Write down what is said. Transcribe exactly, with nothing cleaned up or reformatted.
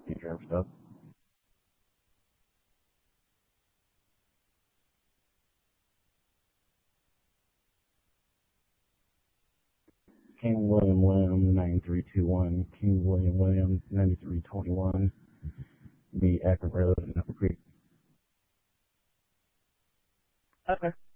future stuff. King William Williams, nine three two one. King William Williams, ninety-three twenty-one. The Akron Road in Upper Creek. Okay.